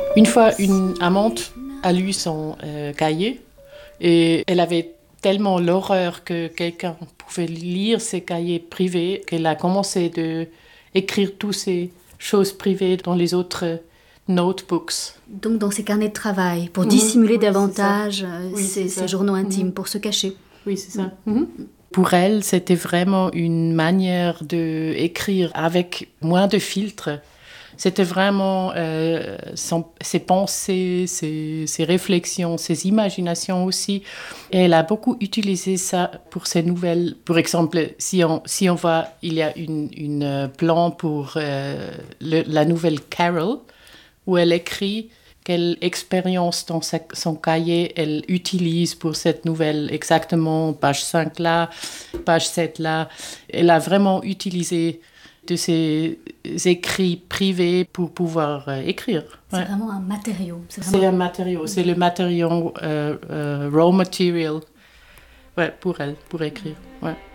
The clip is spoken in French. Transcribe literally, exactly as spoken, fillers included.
Une fois, une amante a lu son euh, cahier et elle avait tellement l'horreur que quelqu'un pouvait lire ses cahiers privés qu'elle a commencé à écrire toutes ces choses privées dans les autres notebooks. Donc dans ses carnets de travail, pour Mmh. dissimuler Oui, davantage oui, ses, ses ses journaux intimes, mmh. pour se cacher. Oui, c'est ça. Mmh. Pour elle, c'était vraiment une manière d'écrire avec moins de filtres. C'était vraiment euh, son, ses pensées, ses, ses réflexions, ses imaginations aussi. Et elle a beaucoup utilisé ça pour ses nouvelles. Par exemple, si on, si on voit, il y a une, une plan pour euh, le, la nouvelle Carol, où elle écrit quelle expérience dans sa, son cahier elle utilise pour cette nouvelle, exactement page cinq là, page sept là. Elle a vraiment utilisé de ses écrits privés pour pouvoir euh, écrire. C'est ouais. vraiment un matériau. C'est, C'est vraiment... un matériau, c'est le matériau euh, euh, raw material ouais, pour elle, pour écrire. Ouais.